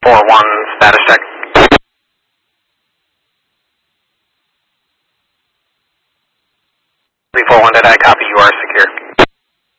4-1 status check. 341, did I copy? You are secure.